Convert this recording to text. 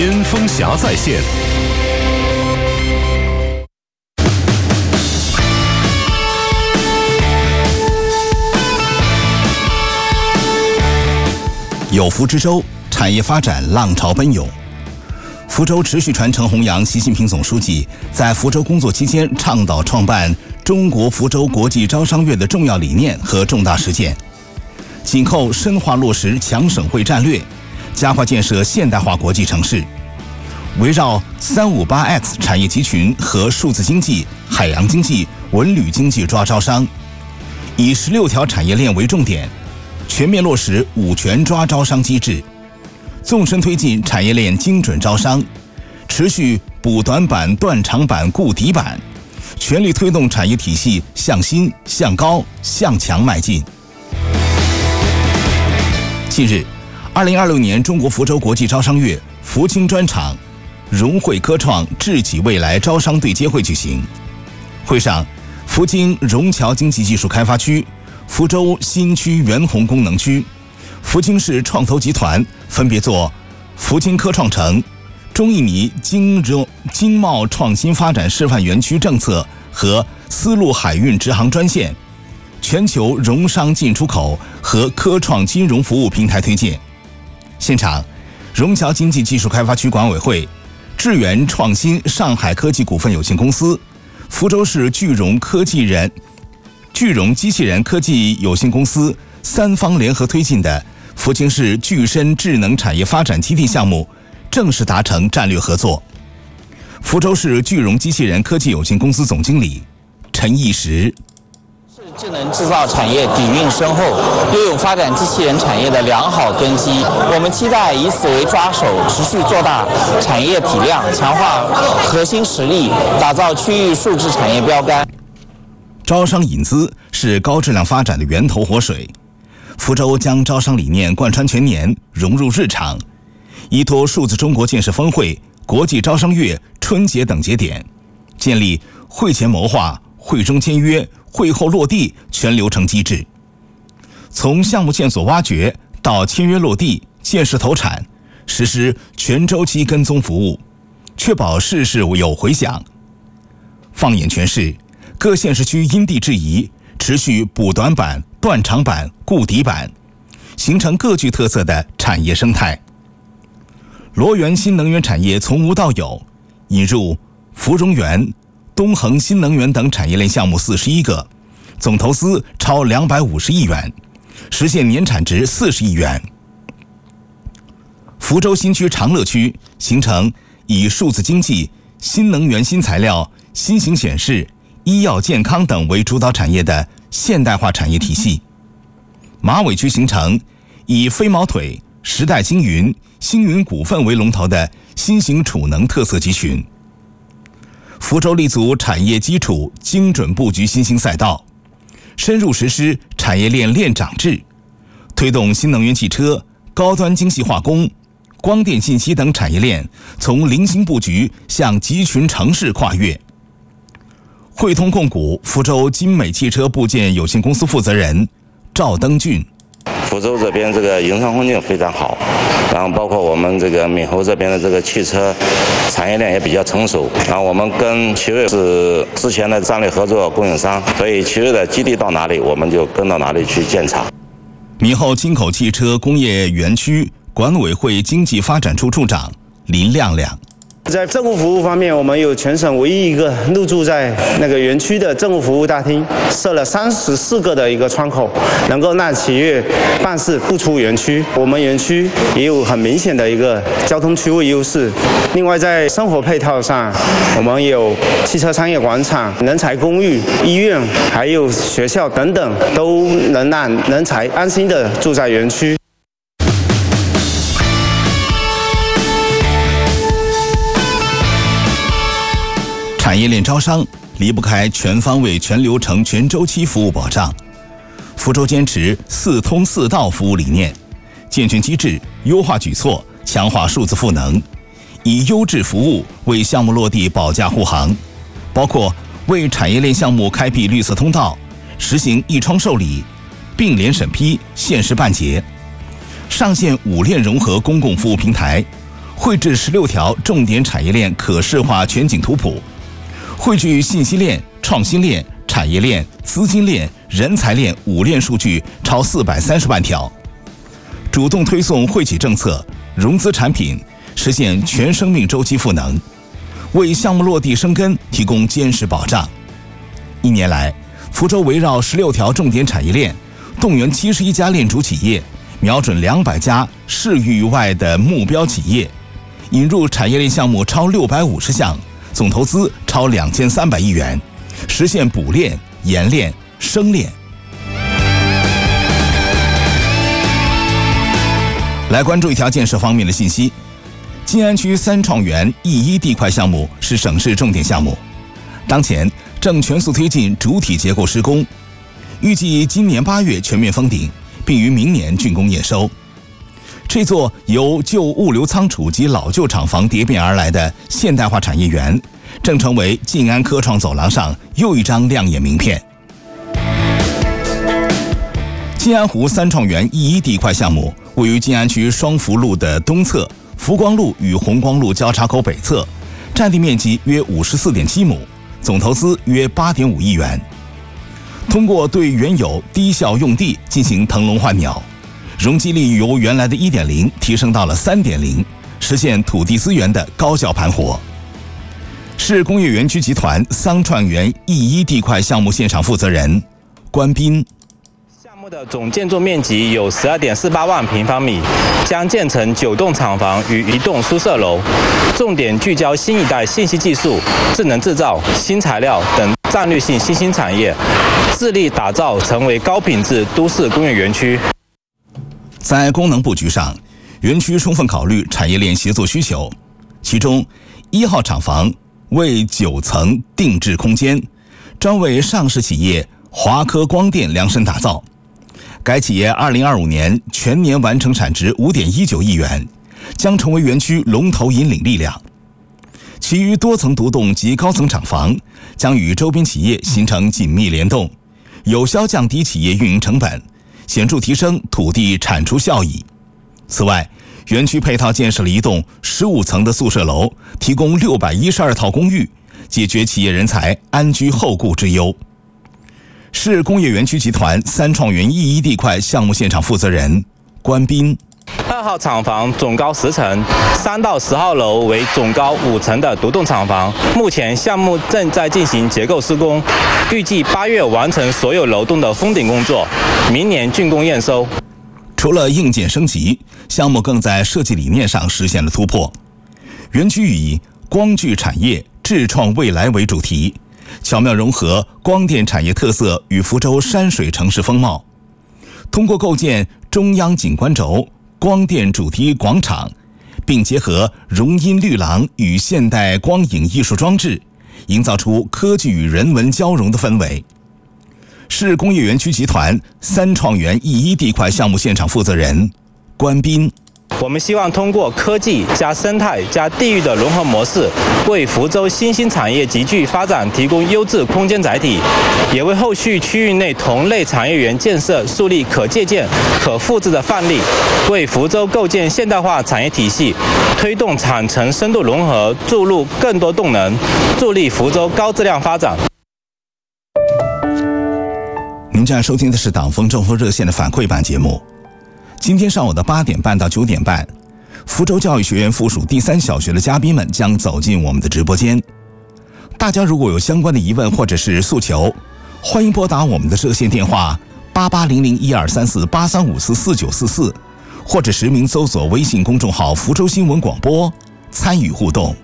先锋侠在线。 有福之州，产业发展浪潮奔涌。福州持续传承弘扬习近平总书记在福州工作期间倡导创办中国福州国际招商月的重要理念和重大实践，紧扣深化落实强省会战略，加快建设现代化国际城市，围绕 358X 产业集群和数字经济、海洋经济、文旅经济抓招商，以16条产业链为重点，全面落实5全抓招商机制，纵深推进产业链精准招商，持续补短板、断长板、固底板，全力推动产业体系向新、向高、向强迈进。近日，2026年中国福州国际招商月福清专场融汇科创智己未来招商对接会举行。会上，福清融侨经济技术开发区、福州新区原洪功能区、福清市创投集团分别做福清科创城、中印尼经贸创新发展示范园区政策和丝路海运直航专线、全球融商进出口和科创金融服务平台推荐。现场，融侨经济技术开发区管委会、智源创新上海科技股份有限公司、福州市聚融机器人科技有限公司三方联合推进的福清市具身智能产业发展基地项目正式达成战略合作。福州市聚融机器人科技有限公司总经理陈义实： 智能制造产业底蕴深厚，拥有发展机器人产业的良好根基。我们期待以此为抓手，持续做大产业体量，强化核心实力，打造区域数字产业标杆。 招商引资是高质量发展的源头活水。福州将招商理念贯穿全年，融入日常，依托数字中国建设峰会、国际招商月、春节等节点，建立会前谋划、会中签约、会后落地全流程机制，从项目线索挖掘到签约落地、建设投产，实施全周期跟踪服务，确保事事有回响。放眼全市，各县市区因地制宜，持续补短板、断长板、固底板，形成各具特色的产业生态。罗源新能源产业从无到有，引入芙蓉园、东恒新能源等产业链项目41个，总投资超250亿元，实现年产值40亿元。福州新区长乐区形成以数字经济、新能源新材料、新型显示、医药健康等为主导产业的现代化产业体系。马尾区形成以飞毛腿、时代星云、星云股份为龙头的新型储能特色集群。福州立足产业基础，精准布局新兴赛道，深入实施产业链链长制，推动新能源汽车、高端精细化工、光电信息等产业链从零星布局向集群城市跨越。汇通控股福州金美汽车部件有限公司负责人赵登俊： 福州这边这个营商环境非常好，然后包括我们这个闽侯这边的这个汽车产业链也比较成熟，然后我们跟奇瑞是之前的战略合作供应商，所以奇瑞的基地到哪里，我们就跟到哪里去建厂。 闽侯进口汽车工业园区管委会经济发展处处长林亮亮： 在政务服务方面，我们有全省唯一一个入驻在那个园区的政务服务大厅，设了34个的一个窗口，能够让企业办事不出园区。我们园区也有很明显的一个交通区位优势。另外，在生活配套上，我们有汽车商业广场、人才公寓、医院，还有学校等等，都能让人才安心的住在园区。 产业链招商离不开全方位、全流程、全周期服务保障。福州坚持4通4到服务理念，健全机制、优化举措，强化数字赋能，以优质服务为项目落地保驾护航，包括为产业链项目开辟绿色通道，实行一窗受理、并联审批、限时办结，上线5链融合公共服务平台， 绘制16条重点产业链可视化全景图谱，汇聚信息链、创新链、产业链、资金链、人才链5链数据超430万条，主动推送惠企政策、融资产品，实现全生命周期赋能，为项目落地生根提供坚实保障。1年来，福州围绕16条重点产业链，动员71家链主企业，瞄准200家市域外的目标企业，引入产业链项目超650项，总投资超2300亿元，实现补链、延链、生链。来关注一条建设方面的信息，静安区3创园E1地块项目是省市重点项目，当前正全速推进主体结构施工，预计今年8月全面封顶，并于明年竣工验收。这座由旧物流仓储及老旧厂房蝶变而来的现代化产业园，正成为静安科创走廊上又一张亮眼名片。静安湖3创园E1地块项目位于静安区双福路的东侧，福光路与红光路交叉口北侧，占地面积约54.7亩，总投资约8.5亿元。通过对原有低效用地进行腾笼换鸟，容积率由原来的1.0提升到了3.0，实现土地资源的高效盘活。市工业园区集团3创园E1地块项目现场负责人关斌。 项目的总建筑面积有12.48万平方米，将建成9栋厂房与1栋宿舍楼，重点聚焦新一代信息技术、智能制造、新材料等战略性新兴产业，致力打造成为高品质都市工业园区。 在功能布局上，园区充分考虑产业链协作需求，其中1号厂房为9层定制空间，专为上市企业华科光电量身打造。该企业2025年全年完成产值5.19亿元，将成为园区龙头引领力量。其余多层独栋及高层厂房将与周边企业形成紧密联动，有效降低企业运营成本，显著提升土地产出效益。此外，园区配套建设了1栋15层的宿舍楼，提供612套公寓，解决企业人才安居后顾之忧。市工业园区集团3创园E1地块项目现场负责人关斌。 2号厂房总高10层，3到10号楼为总高5层的独栋厂房。目前项目正在进行结构施工，预计8月完成所有楼栋的封顶工作，明年竣工验收。 除了硬件升级，项目更在设计理念上实现了突破。园区以光聚产业、智创未来为主题，巧妙融合光电产业特色与福州山水城市风貌，通过构建中央景观轴、光电主题广场，并结合融音绿廊与现代光影艺术装置，营造出科技与人文交融的氛围。市工业园区集团3创园E1地块项目现场负责人关斌。 我们希望通过科技加生态加地域的融合模式，为福州新兴产业集聚发展提供优质空间载体，也为后续区域内同类产业园建设树立可借鉴、可复制的范例，为福州构建现代化产业体系，推动产城深度融合注入更多动能，助力福州高质量发展。 您正在收听的是党风政风热线的反馈版节目。今天上午的8点半到9点半，福州教育学院附属第3小学的嘉宾们将走进我们的直播间。大家如果有相关的疑问或者是诉求，欢迎拨打我们的热线电话8800123483544944，或者实名搜索微信公众号福州新闻广播参与互动。